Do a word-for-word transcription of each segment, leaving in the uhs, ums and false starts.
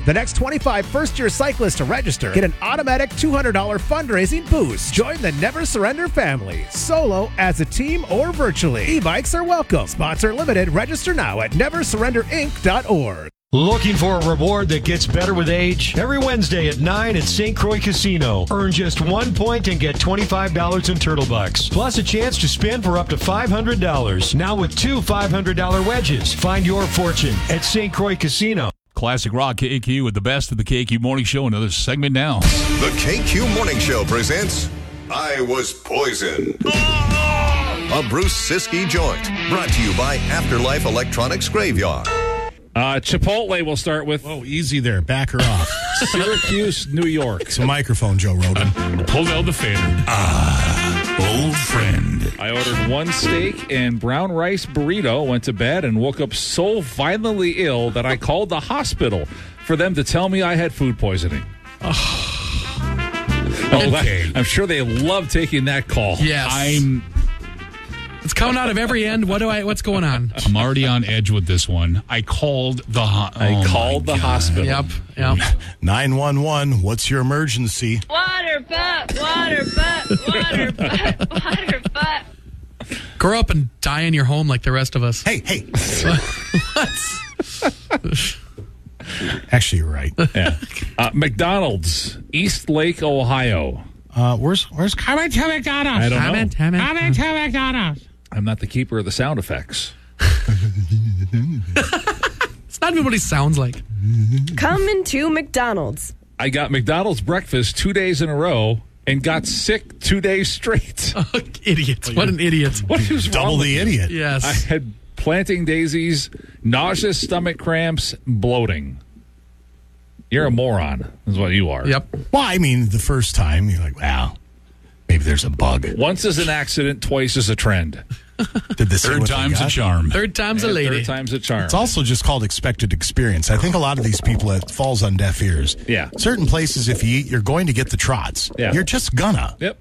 The next twenty-five first-year cyclists to register get an automatic two hundred dollars fundraising boost. Join the Never Surrender family, solo, as a team, or virtually. E-bikes are welcome. Spots are limited. Register now at never surrender inc dot org. Looking for a reward that gets better with age? Every Wednesday at nine at Saint Croix Casino. Earn just one point and get twenty-five dollars in Turtle Bucks. Plus a chance to spin for up to five hundred dollars. Now with two five hundred dollars wedges. Find your fortune at Saint Croix Casino. Classic Rock K A Q with the best of the K A Q Morning Show. Another segment now. The K Q Morning Show presents I Was Poisoned. A Bruce Siskey joint. Brought to you by Afterlife Electronics Graveyard. Uh, Chipotle we'll start with. Oh, easy there. Back her off. Syracuse, New York. It's a microphone, Joe Rogan. Pull down the fan. Ah, old friend. I ordered one steak and brown rice burrito, went to bed, and woke up so violently ill that I called the hospital for them to tell me I had food poisoning. Oh, Okay. I'm sure they love taking that call. Yes. I'm It's coming out of every end. What do I? What's going on? I'm already on edge with this one. I called the ho- I oh called my the God. hospital. Yep. Yep. nine one one, what's your emergency? Water butt, water butt, water butt, water butt. Grow up and die in your home like the rest of us. Hey, hey. What? Actually, you're right. Yeah. Uh, McDonald's, East Lake, Ohio. Uh, where's where's coming to McDonald's? I don't know. Comment, comment. Coming to McDonald's. I'm not the keeper of the sound effects. It's not even what he sounds like. Coming to McDonald's. I got McDonald's breakfast two days in a row and got sick two days straight. Idiot. What an idiot. What is wrong Double with the you? idiot. Yes. I had planting daisies, nauseous stomach cramps, bloating. You're a moron, is what you are. Yep. Well, I mean, the first time, you're like, wow, maybe there's a bug. Once is an accident, twice is a trend. Did this Third time's a charm. Third time's a And lady. Third time's a charm. It's also just called expected experience. I think a lot of these people, it falls on deaf ears. Yeah. Certain places, if you eat, you're going to get the trots. Yeah. You're just gonna. Yep.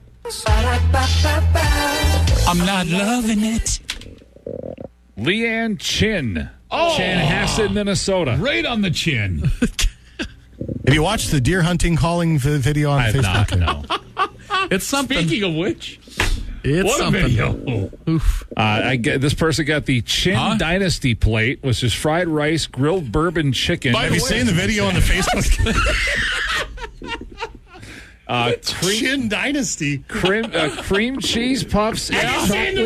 I'm not loving it. Leanne Chin. Oh. Chanhassen, Minnesota. Right on the chin. Have you watched the deer hunting calling v- video on I have Facebook? not, no. It's something. Speaking of which, it's what a something. video. Oof. Uh, I get this person got the Chin Huh? Dynasty plate, which is fried rice, grilled bourbon chicken. By Have you the way- seen the video on the Facebook? uh, cream, Chin Dynasty. cream, uh, cream cheese puffs, and chocolate,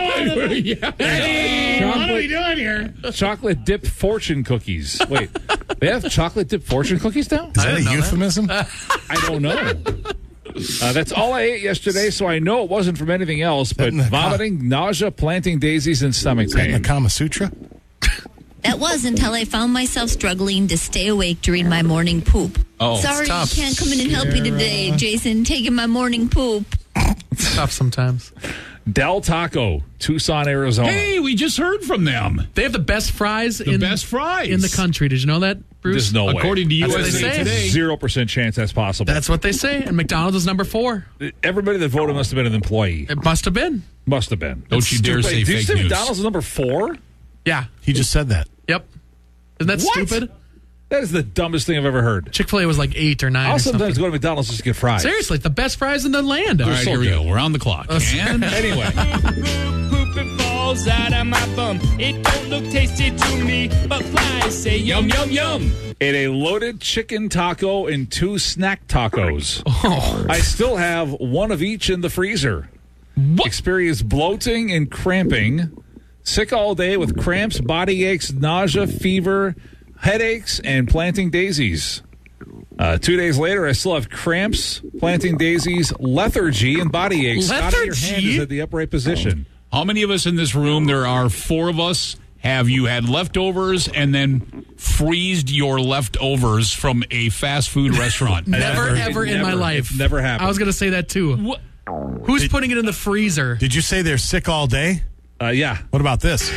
chocolate, doing here? chocolate dipped fortune cookies. Wait, they have chocolate dipped fortune cookies now? Is that a didn't know that. euphemism? I don't know. Uh, that's all I ate yesterday, so I know it wasn't from anything else but in the co- vomiting, nausea, planting daisies, and stomach In the pain. Kama Sutra? That was until I found myself struggling to stay awake during my morning poop. Oh, Sorry, I tough. can't come in and help you today, Jason. Taking my morning poop. It's tough sometimes. Del Taco, Tucson, Arizona. Hey, we just heard from them. They have the best fries The in best fries in the country. Did you know that, Bruce? There's no way. According to That's what U S they A say. Today. Zero percent chance that's possible. That's what they say. And McDonald's is number four. Everybody that voted must have been an employee. It must have been. Must have been. Don't you dare say Did you fake say news. McDonald's is number four? Yeah. He just said that. Yep. Isn't that What? stupid? That is the dumbest thing I've ever heard. Chick-fil-A was like eight or nine I'll or sometimes something. go to McDonald's just to get fries. Seriously, the best fries in the land. All right, so here we good. go. We're on the clock. And Anyway, Poop it falls out of my bum. It don't look tasty to me, but flies say yum yum yum. ate a loaded chicken taco and two snack tacos. Oh. I still have one of each in the freezer. Experienced bloating and cramping. Sick all day with cramps, body aches, nausea, fever, headaches, and planting daisies. Uh, two days later, I still have cramps, planting daisies, lethargy, and body aches. Scotty, your hand Lethargy? is at the upright position. how many of us in this room? There are four of us. Have you had leftovers and then freezed your leftovers from a fast food restaurant? Never, Never. ever in Never. my life. It's never happened. I was going to say that too. What? Who's putting it in the freezer? Did you say they're sick all day? Uh, yeah. What about this?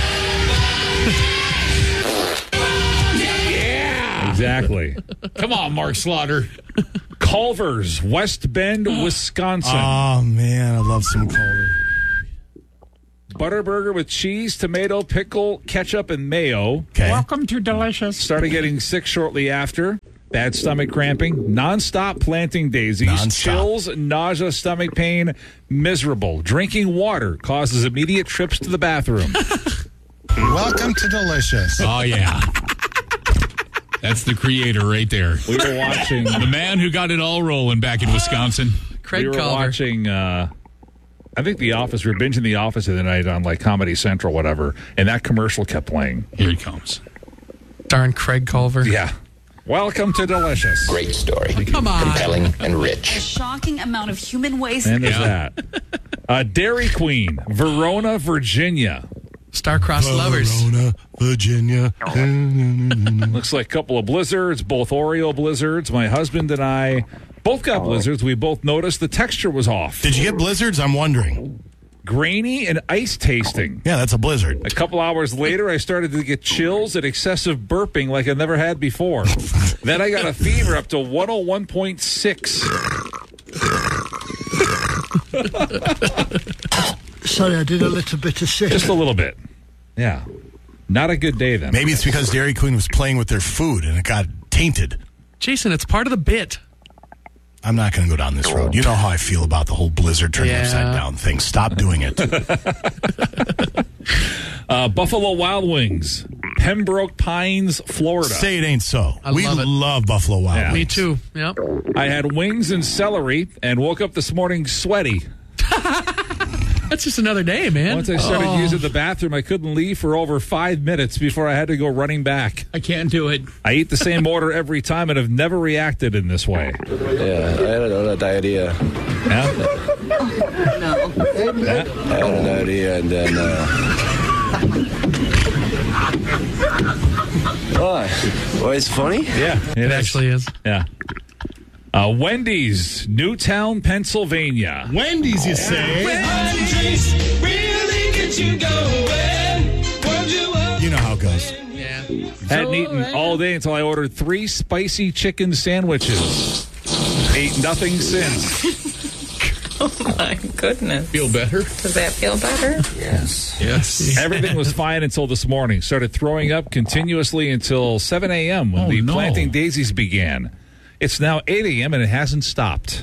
Exactly. Come on, Mark Slaughter. Culver's, West Bend, Wisconsin. Oh, man, I love some Culver. Butterburger with cheese, tomato, pickle, ketchup, and mayo. Okay. Welcome to delicious. Started getting sick shortly after. bad stomach cramping, nonstop planting daisies, Nonstop. chills, nausea, stomach pain, miserable. Drinking water causes immediate trips to the bathroom. Welcome to Delicious. Oh, yeah. That's the creator right there. We were watching The man who got it all rolling back in Wisconsin. Craig we were Culver. watching, uh, I think The Office. We were binging The Office the other night on like Comedy Central, whatever, and that commercial kept playing. Here he comes. Darn Craig Culver. Yeah. Welcome to Delicious. Great story. Come on. Compelling and A rich. shocking amount of human waste. And there's Yeah. that. Uh, Dairy Queen, Verona, Virginia. Star-crossed lovers. Verona, Virginia. Looks like a couple of blizzards, both Oreo blizzards. My husband and I both got blizzards. We both noticed the texture was off. Did you get blizzards? I'm wondering. Grainy and ice tasting. Yeah, that's a blizzard. A couple hours later, I started to get chills and excessive burping like I never had before. Then I got a fever up to one oh one point six. Sorry, I did a little bit of sick. Just a little bit. Yeah. Not a good day then. Maybe it's because Dairy Queen was playing with their food and it got tainted. Jason, it's part of the bit. I'm not going to go down this road. You know how I feel about the whole blizzard turning Yeah. upside down thing. Stop doing it. uh, Buffalo Wild Wings, Pembroke Pines, Florida. Say it ain't so. I we love it. love Buffalo Wild Yeah. Wings. Me too. Yep. I had wings and celery and woke up this morning sweaty. That's just another day, man. Once I started Oh. using the bathroom, I couldn't leave for over five minutes before I had to go running back. I can't do it. I eat the same order every time and have never reacted in this way. Yeah, I had a diarrhea. Yeah? No. Yeah? I had a diarrhea and then. Uh... Why? Why, it's funny? Yeah, it, It is. actually is. Yeah. Uh, Wendy's, Newtown, Pennsylvania. Wendy's, you say? You know how it goes. Yeah. Hadn't eaten all day until I ordered three spicy chicken sandwiches. Ate nothing since. Oh my goodness. Feel better? Does that feel better? Yes. Yes. Everything was fine until this morning. Started throwing up continuously until seven a.m. when Oh, the no. planting daisies began. It's now eight a.m. and it hasn't stopped.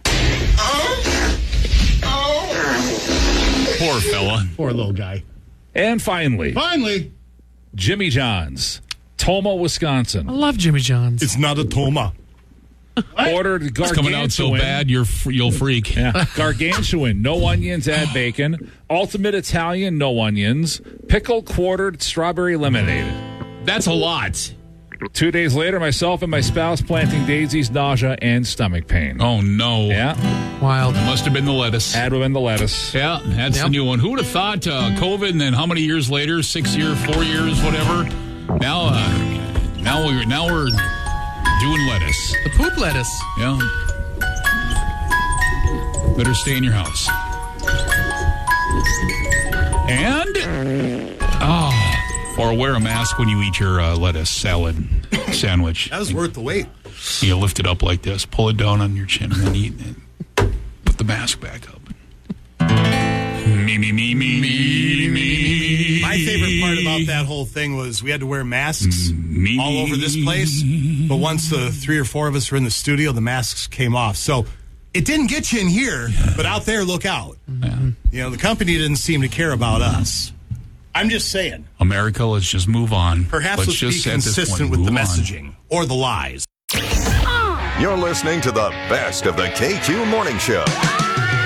Poor fella. Poor little guy. And finally, Finally, Jimmy John's, Toma, Wisconsin. I love Jimmy John's. it's not a Toma. Ordered It's gargantuan. coming out so bad, you're fr- you'll freak. Yeah. Gargantuan, no onions, add bacon. Ultimate Italian, no onions. Pickle quartered strawberry lemonade. That's a lot. Two days later, myself and my spouse planting daisies, nausea, and stomach pain. Oh, no. Yeah, Wild. Must have been the lettuce. add in the lettuce. Yeah, that's Yep. the new one. Who would have thought uh, COVID and then how many years later, six years, four years, whatever? Now, uh, now we're now we're doing lettuce. The poop lettuce. Yeah. Better stay in your house. And oh, or wear a mask when you eat your uh, lettuce salad sandwich. That was worth the wait. You lift it up like this, pull it down on your chin, and then eat it. Put the mask back up. Me, me, me, me, me, me. My favorite part about that whole thing was we had to wear masks Me. all over this place. But once the three or four of us were in the studio, the masks came off. So it didn't get you in here, but out there, look out. Yeah. You know, the company didn't seem to care about us. I'm just saying. America, let's just move on. Perhaps let's, just be at this consistent point with the move on. messaging or the lies. You're listening to the best of the K Q Morning Show.